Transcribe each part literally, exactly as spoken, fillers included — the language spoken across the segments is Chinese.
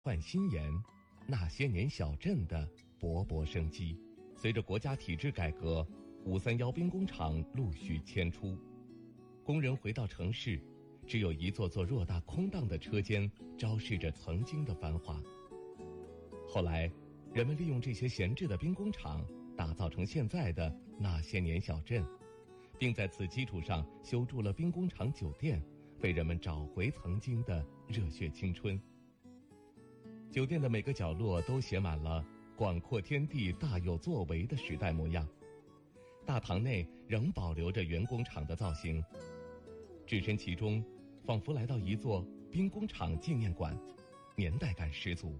焕新颜，那些年小镇的勃勃生机。随着国家体制改革，五三幺兵工厂陆续迁出，工人回到城市，只有一座座偌大空荡的车间昭示着曾经的繁华。后来，人们利用这些闲置的兵工厂，打造成现在的那些年小镇，并在此基础上修筑了兵工厂酒店，为人们找回曾经的热血青春。酒店的每个角落都写满了广阔天地大有作为的时代模样，大堂内仍保留着原工厂的造型，置身其中，仿佛来到一座兵工厂纪念馆，年代感十足。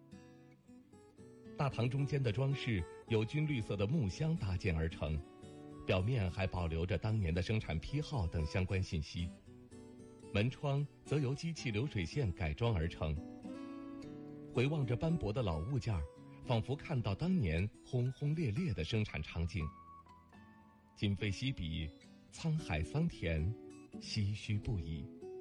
大堂中间的装饰由军绿色的木箱搭建而成，表面还保留着当年的生产批号等相关信息，门窗则由机器流水线改装而成。回望着斑驳的老物件儿，仿佛看到当年轰轰烈烈的生产场景。今非昔比，沧海桑田，唏嘘不已。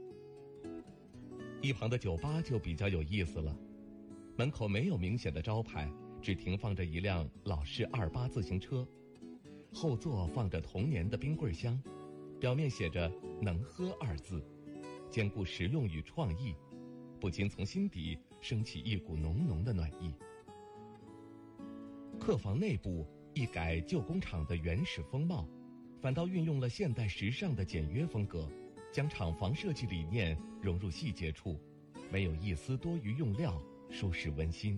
一旁的酒吧就比较有意思了，门口没有明显的招牌，只停放着一辆老式二八自行车，后座放着童年的冰棍箱，表面写着能喝二字，兼顾实用与创意，不禁从心底升起一股浓浓的暖意。客房内部一改旧工厂的原始风貌，反倒运用了现代时尚的简约风格，将厂房设计理念融入细节处，没有一丝多余用料，舒适温馨。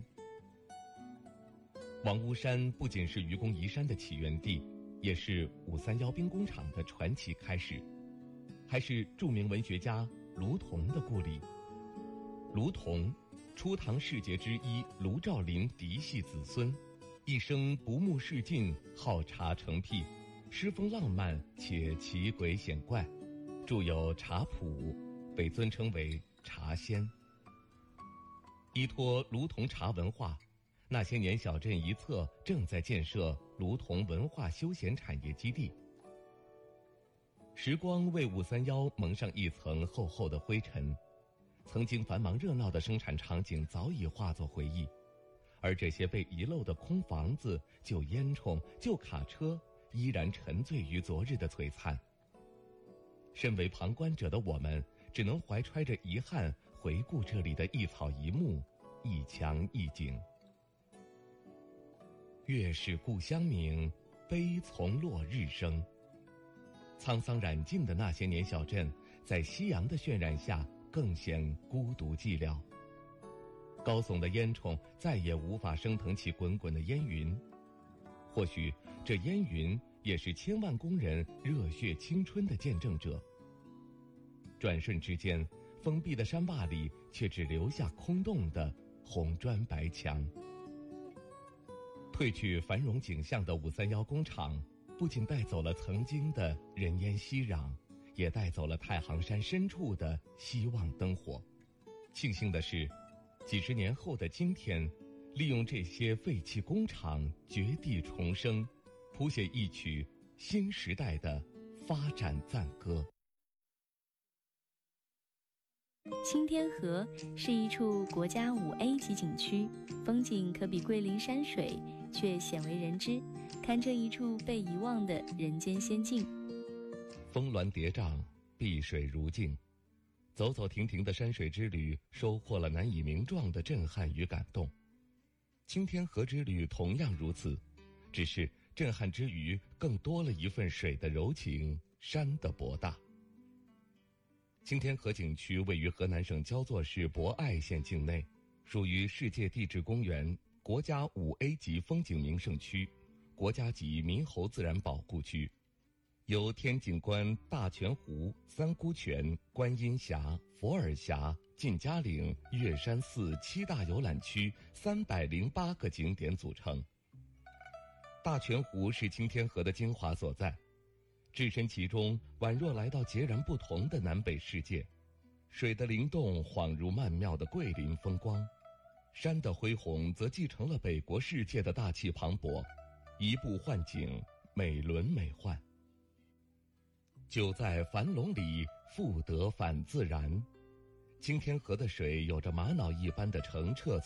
王屋山不仅是愚公移山的起源地，也是五三幺兵工厂的传奇开始，还是著名文学家卢仝的故里。卢仝，初唐世杰之一卢照邻嫡系子孙，一生不慕仕进，好茶成癖，诗风浪漫且奇诡险怪，著有《茶谱》，被尊称为茶仙。依托卢仝茶文化，那些年小镇一侧正在建设卢仝文化休闲产业基地。时光为五三幺蒙上一层厚厚的灰尘，曾经繁忙热闹的生产场景早已化作回忆，而这些被遗漏的空房子、旧烟囱、旧卡车依然沉醉于昨日的璀璨。身为旁观者的我们，只能怀揣着遗憾回顾这里的一草一木、一墙一景。月是故乡明，悲从落日升。沧桑染尽的那些年小镇，在夕阳的渲染下更显孤独寂寥。高耸的烟囱再也无法升腾起滚滚的烟云，或许这烟云也是千万工人热血青春的见证者。转瞬之间，封闭的山坝里却只留下空洞的红砖白墙。褪去繁荣景象的五三幺工厂，不仅带走了曾经的人烟熙攘，也带走了太行山深处的希望灯火。庆幸的是，几十年后的今天，利用这些废弃工厂绝地重生，谱写一曲新时代的发展赞歌。 青天河是一处国家五 A 级景区，风景可比桂林山水，却鲜为人知，堪称一处被遗忘的人间仙境。 峰峦叠嶂，碧水如镜，走走停停的山水之旅收获了难以名状的震撼与感动。青天河之旅同样如此，只是震撼之余更多了一份水的柔情，山的博大。青天河景区位于河南省焦作市博爱县境内，属于世界地质公园、国家五 A 级风景名胜区、国家级猕猴自然保护区，由天井关、大泉湖、三姑泉、观音峡、佛尔峡、晋嘉岭、岳山寺七大游览区三百零八个景点组成。大泉湖是青天河的精华所在，置身其中，宛若来到截然不同的南北世界。水的灵动恍如曼妙的桂林风光，山的恢宏则继承了北国世界的大气磅礴，移步换景，美轮美奂。久在樊笼里，复得返自然。 青天河的水有着玛瑙一般的澄澈